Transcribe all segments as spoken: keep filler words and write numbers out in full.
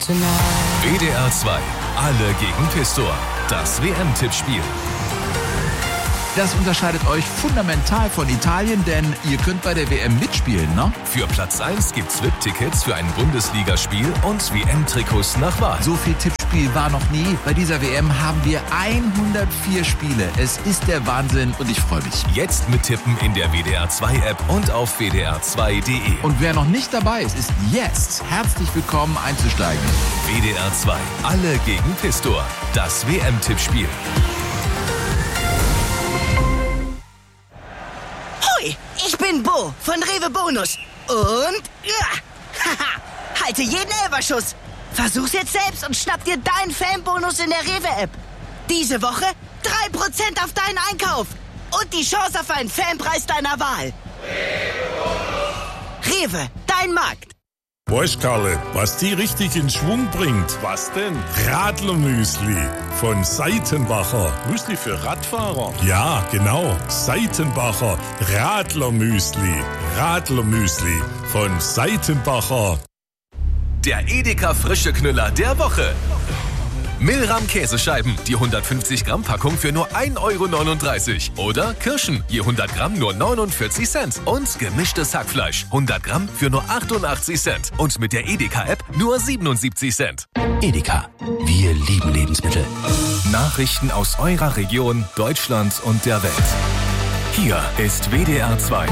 W D R zwei, alle gegen Pistor. Das W M-Tippspiel. Das unterscheidet euch fundamental von Italien, denn ihr könnt bei der W M mitspielen, ne? Für Platz eins gibt's V I P-Tickets für ein Bundesligaspiel und W M-Trikots nach Wahl. So viel Tippspiel war noch nie. Bei dieser W M haben wir hundertvier Spiele. Es ist der Wahnsinn und ich freue mich. Jetzt mittippen in der W D R zwei App und auf w d r zwei punkt d e. Und wer noch nicht dabei ist, ist jetzt herzlich willkommen einzusteigen. W D R zwei, alle gegen Pistor. Das W M-Tippspiel. Ich bin Bo von Rewe Bonus. Und ja, haha, halte jeden Elferschuss. Versuch's jetzt selbst und schnapp dir deinen Fanbonus in der Rewe-App. Diese Woche drei Prozent auf deinen Einkauf. Und die Chance auf einen Fanpreis deiner Wahl. Rewe, dein Markt. Weißt Karle, was die richtig in Schwung bringt? Was denn? Radlermüsli von Seitenbacher. Müsli für Radfahrer? Ja, genau. Seitenbacher Radlermüsli. Radlermüsli von Seitenbacher. Der Edeka Frische Knüller der Woche. Milram Käsescheiben, die hundertfünfzig Gramm Packung für nur ein Euro neununddreißig. Oder Kirschen, je hundert Gramm nur neunundvierzig Cent. Und gemischtes Hackfleisch, hundert Gramm für nur achtundachtzig Cent. Und mit der Edeka-App nur siebenundsiebzig Cent. Edeka, wir lieben Lebensmittel. Nachrichten aus eurer Region, Deutschland und der Welt. Hier ist W D R zwei.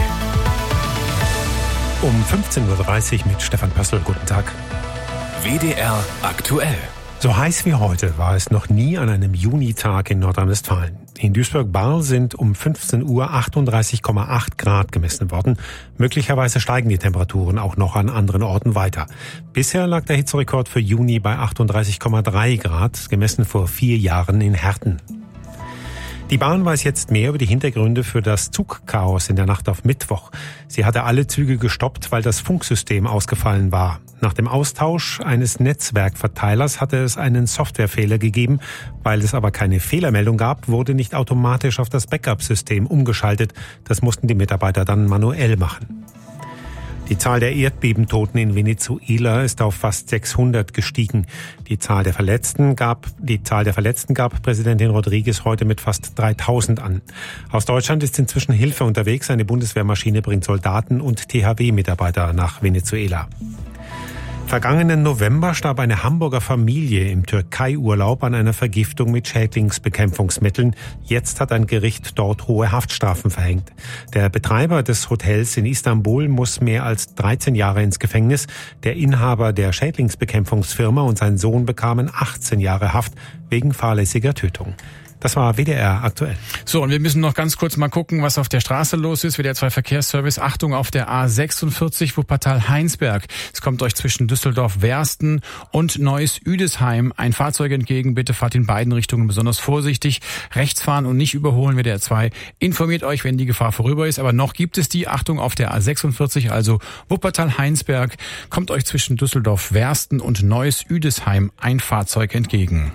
Um fünfzehn Uhr dreißig mit Stefan Pössl. Guten Tag. W D R aktuell. So heiß wie heute war es noch nie an einem Junitag in Nordrhein-Westfalen. In Duisburg-Barl sind um fünfzehn Uhr achtunddreißig Komma acht Grad gemessen worden. Möglicherweise steigen die Temperaturen auch noch an anderen Orten weiter. Bisher lag der Hitzerekord für Juni bei achtunddreißig Komma drei Grad, gemessen vor vier Jahren in Herten. Die Bahn weiß jetzt mehr über die Hintergründe für das Zugchaos in der Nacht auf Mittwoch. Sie hatte alle Züge gestoppt, weil das Funksystem ausgefallen war. Nach dem Austausch eines Netzwerkverteilers hatte es einen Softwarefehler gegeben. Weil es aber keine Fehlermeldung gab, wurde nicht automatisch auf das Backup-System umgeschaltet. Das mussten die Mitarbeiter dann manuell machen. Die Zahl der Erdbebentoten in Venezuela ist auf fast sechshundert gestiegen. Die Zahl der Verletzten gab, die Zahl der Verletzten gab Präsidentin Rodriguez heute mit fast dreitausend an. Aus Deutschland ist inzwischen Hilfe unterwegs. Eine Bundeswehrmaschine bringt Soldaten und T H W-Mitarbeiter nach Venezuela. Vergangenen November starb eine Hamburger Familie im Türkei-Urlaub an einer Vergiftung mit Schädlingsbekämpfungsmitteln. Jetzt hat ein Gericht dort hohe Haftstrafen verhängt. Der Betreiber des Hotels in Istanbul muss mehr als dreizehn Jahre ins Gefängnis. Der Inhaber der Schädlingsbekämpfungsfirma und sein Sohn bekamen achtzehn Jahre Haft wegen fahrlässiger Tötung. Das war W D R aktuell. So, und wir müssen noch ganz kurz mal gucken, was auf der Straße los ist. W D R zwei Verkehrsservice. Achtung auf der A sechsundvierzig Wuppertal-Heinsberg. Es kommt euch zwischen Düsseldorf-Wersten und Neuss-Üdesheim ein Fahrzeug entgegen. Bitte fahrt in beiden Richtungen besonders vorsichtig. Rechts fahren und nicht überholen. W D R zwei informiert euch, wenn die Gefahr vorüber ist. Aber noch gibt es die. Achtung auf der A sechsundvierzig, also Wuppertal-Heinsberg. Kommt euch zwischen Düsseldorf-Wersten und Neuss-Üdesheim ein Fahrzeug entgegen.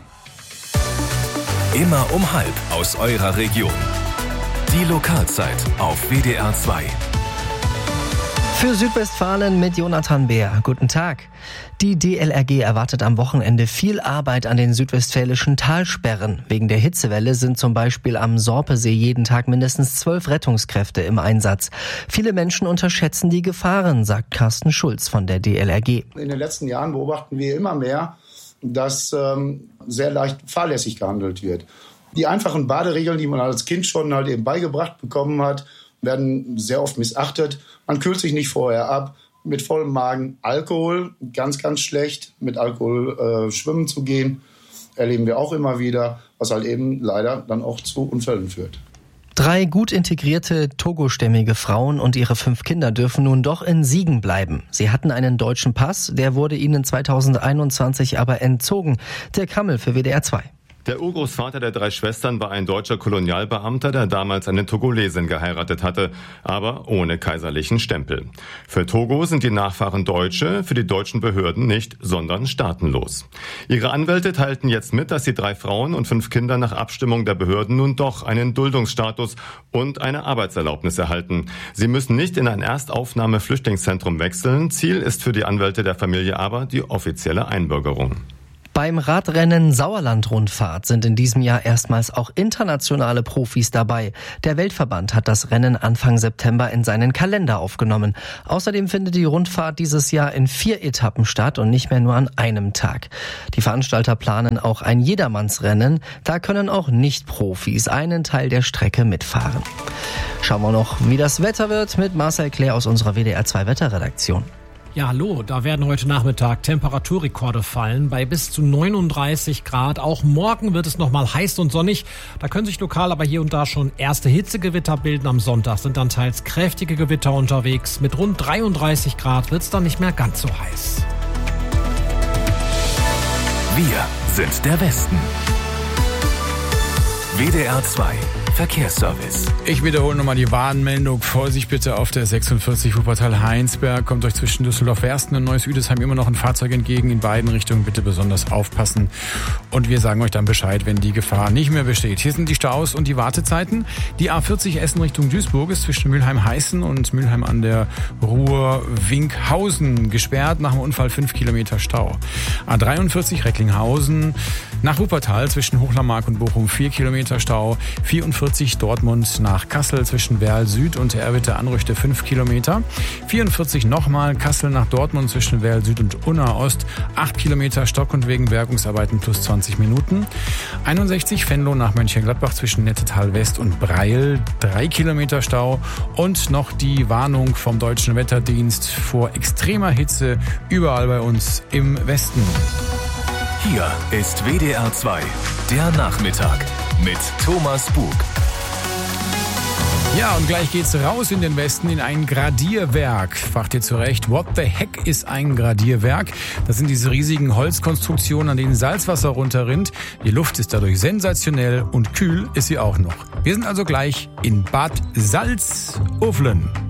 Immer um halb aus eurer Region. Die Lokalzeit auf W D R zwei. Für Südwestfalen mit Jonathan Beer. Guten Tag. Die D L R G erwartet am Wochenende viel Arbeit an den südwestfälischen Talsperren. Wegen der Hitzewelle sind zum Beispiel am Sorpesee jeden Tag mindestens zwölf Rettungskräfte im Einsatz. Viele Menschen unterschätzen die Gefahren, sagt Carsten Schulz von der D L R G. In den letzten Jahren beobachten wir immer mehr, dass ähm, sehr leicht fahrlässig gehandelt wird. Die einfachen Baderegeln, die man als Kind schon halt eben beigebracht bekommen hat, werden sehr oft missachtet. Man kühlt sich nicht vorher ab. Mit vollem Magen Alkohol, ganz, ganz schlecht. Mit Alkohol äh, schwimmen zu gehen, erleben wir auch immer wieder, was halt eben leider dann auch zu Unfällen führt. Drei gut integrierte togostämmige Frauen und ihre fünf Kinder dürfen nun doch in Siegen bleiben. Sie hatten einen deutschen Pass, der wurde ihnen zweitausendeinundzwanzig aber entzogen. Der Kammel für W D R zwei. Der Urgroßvater der drei Schwestern war ein deutscher Kolonialbeamter, der damals eine Togolesin geheiratet hatte, aber ohne kaiserlichen Stempel. Für Togo sind die Nachfahren Deutsche, für die deutschen Behörden nicht, sondern staatenlos. Ihre Anwälte teilten jetzt mit, dass die drei Frauen und fünf Kinder nach Abstimmung der Behörden nun doch einen Duldungsstatus und eine Arbeitserlaubnis erhalten. Sie müssen nicht in ein Erstaufnahme-Flüchtlingszentrum wechseln. Ziel ist für die Anwälte der Familie aber die offizielle Einbürgerung. Beim Radrennen Sauerland-Rundfahrt sind in diesem Jahr erstmals auch internationale Profis dabei. Der Weltverband hat das Rennen Anfang September in seinen Kalender aufgenommen. Außerdem findet die Rundfahrt dieses Jahr in vier Etappen statt und nicht mehr nur an einem Tag. Die Veranstalter planen auch ein Jedermannsrennen. Da können auch Nicht-Profis einen Teil der Strecke mitfahren. Schauen wir noch, wie das Wetter wird mit Marcel Claire aus unserer W D R zwei Wetterredaktion. Ja, hallo, da werden heute Nachmittag Temperaturrekorde fallen bei bis zu neununddreißig Grad. Auch morgen wird es nochmal heiß und sonnig. Da können sich lokal aber hier und da schon erste Hitzegewitter bilden. Am Sonntag sind dann teils kräftige Gewitter unterwegs. Mit rund dreiunddreißig Grad wird es dann nicht mehr ganz so heiß. Wir sind der Westen. W D R zwei Verkehrsservice. Ich wiederhole nochmal die Warnmeldung. Vorsicht bitte auf der sechsundvierzig Wuppertal-Heinsberg. Kommt euch zwischen Düsseldorf-Wersten und Neues-Üdesheim immer noch ein Fahrzeug entgegen. In beiden Richtungen bitte besonders aufpassen. Und wir sagen euch dann Bescheid, wenn die Gefahr nicht mehr besteht. Hier sind die Staus und die Wartezeiten. Die A vierzig Essen Richtung Duisburg ist zwischen Mülheim-Heißen und Mülheim an der Ruhr-Winkhausen gesperrt. Nach dem Unfall fünf Kilometer Stau. A dreiundvierzig Recklinghausen nach Wuppertal zwischen Hochlermark und Bochum vier Kilometer Stau. vierundvierzig Dortmund nach Kassel zwischen Werl Süd und Erwitte Anrüchte fünf Kilometer. vierundvierzig nochmal Kassel nach Dortmund zwischen Werl Süd und Unna Ost acht Kilometer Stock und wegen Bergungsarbeiten plus zwanzig Minuten. einundsechzig Venlo nach Mönchengladbach zwischen Nettetal West und Breil drei Kilometer Stau. Und noch die Warnung vom Deutschen Wetterdienst vor extremer Hitze überall bei uns im Westen. Hier ist W D R zwei, der Nachmittag mit Thomas Bug. Ja, und gleich geht's raus in den Westen in ein Gradierwerk. Fragt ihr zurecht, what the heck ist ein Gradierwerk? Das sind diese riesigen Holzkonstruktionen, an denen Salzwasser runterrinnt. Die Luft ist dadurch sensationell und kühl ist sie auch noch. Wir sind also gleich in Bad Salzuflen.